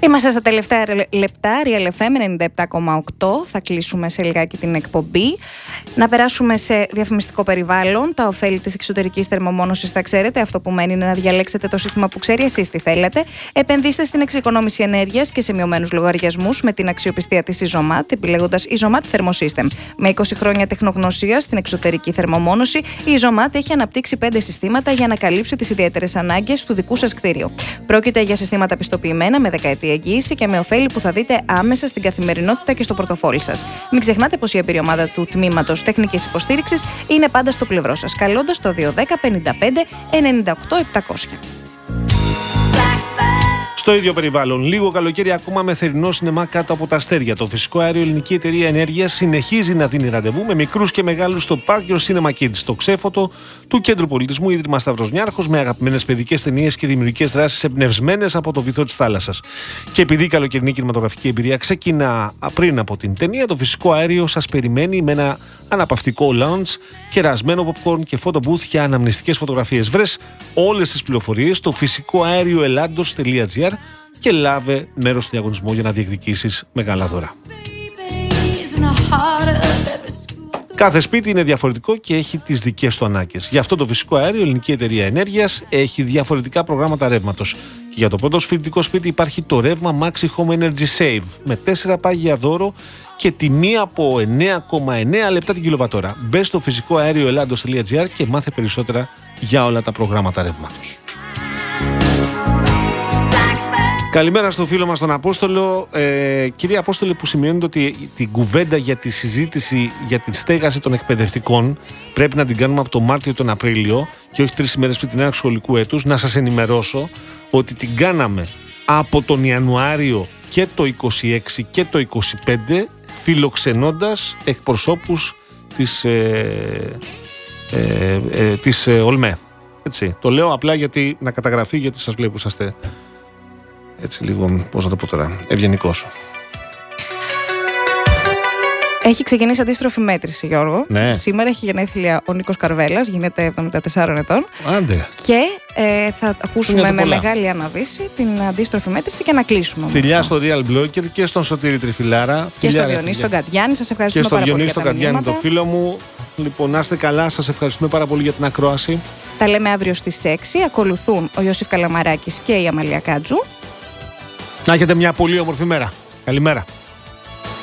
Είμαστε στα τελευταία λεπτά, Real FM 97,8. Θα κλείσουμε σε λιγάκι την εκπομπή. Να περάσουμε σε διαφημιστικό περιβάλλον. Τα ωφέλη της εξωτερικής θερμομόνωσης θα ξέρετε. Αυτό που μένει είναι να διαλέξετε το σύστημα που ξέρει εσείς τι θέλετε. Επενδύστε στην εξοικονόμηση ενέργειας και σε μειωμένους λογαριασμούς με την αξιοπιστία της Isomat, επιλέγοντας Isomat Thermosystem. Με 20 χρόνια τεχνογνωσία στην εξωτερική θερμομόνωση, η Isomat έχει αναπτύξει 5 συστήματα για να καλύψει τις ιδιαίτερες ανάγκες του δικού σας κτίριου. Πρόκειται για συστήματα πιστοποιημένα με δεκαετή εγγύηση και με ωφέλη που θα δείτε άμεσα στην καθημερινότητα και στο πορτοφόλι σας. Μην ξεχνάτε πως η εμπειρία ομάδα του τμήματος τεχνικής υποστήριξης είναι πάντα στο πλευρό σας, καλώντας το 210 55 98 700. Στο ίδιο περιβάλλον, λίγο καλοκαίρι ακόμα με θερινό σινεμά κάτω από τα αστέρια. Το φυσικό αέριο Ελληνική Εταιρεία Ενέργειας συνεχίζει να δίνει ραντεβού με μικρούς και μεγάλους στο Park Your Cinema Kids, το ξέφωτο του Κέντρου Πολιτισμού Ίδρυμα Σταύρος Νιάρχος, με αγαπημένες παιδικές ταινίες και δημιουργικές δράσεις εμπνευσμένες από το βυθό της θάλασσας. Και επειδή η καλοκαιρινή κινηματογραφική εμπειρία ξεκινά πριν από την ταινία, το φυσικό αέριο σας περιμένει με ένα αναπαυτικό lounge, κερασμένο popcorn και photo booth για αναμνηστικές φωτογραφίες. Βρες όλες τις πληροφορίες στο φυσικοαέρioellados.gr και λάβε μέρος στο διαγωνισμό για να διεκδικήσεις μεγάλα δώρα. Κάθε σπίτι είναι διαφορετικό και έχει τις δικές του ανάγκες. Γι' αυτό το φυσικό αέριο, η Ελληνική Εταιρεία Ενέργειας, έχει διαφορετικά προγράμματα ρεύματος. Και για το πρώτο φοιτητικό σπίτι υπάρχει το ρεύμα Maxi Home Energy Save με 4 πάγια δώρο και τιμή από 9,9 λεπτά την κιλοβατόρα. Μπες στο φυσικοαέρioellados.gr και μάθε περισσότερα για όλα τα προγράμματα ρεύματος. Καλημέρα στο φίλο μας τον Απόστολο. Κύριε Απόστολε, που σημειώνεται ότι την κουβέντα για τη συζήτηση για τη στέγαση των εκπαιδευτικών πρέπει να την κάνουμε από τον Μάρτιο τον Απρίλιο και όχι 3 ημέρες πριν την έναρξη σχολικού έτους, να σας ενημερώσω ότι την κάναμε από τον Ιανουάριο και το 26 και το 25, φιλοξενώντας εκπροσώπους της ΟΛΜΕ. Έτσι. Το λέω απλά γιατί να καταγραφεί, γιατί σας βλέπω είσαστε έτσι λίγο, πώς να το πω τώρα, ευγενικός. Έχει ξεκινήσει αντίστροφη μέτρηση, Γιώργο. Ναι. Σήμερα έχει γενέθλια ο Νίκος Καρβέλας, γίνεται 74 ετών. Άντε. Και θα ακούσουμε με μεγάλη αναβίση την αντίστροφη μέτρηση και να κλείσουμε. Φιλιά στο Real Blocker και στον Σωτήρη Τριφυλάρα. Και στον Διονύση τον Κατιάνη. Σας ευχαριστούμε πάρα πολύ. Και στον Διονύση τον Κατιάνη, το φίλο μου. Λοιπόν, να είστε καλά. Σας ευχαριστούμε πάρα πολύ για την ακρόαση. Τα λέμε αύριο στις 6. Ακολουθούν ο Ιωσήφ Καλαμαράκης και η Αμαλία Κάτζου. Να έχετε μια πολύ όμορφη μέρα. Καλημέρα.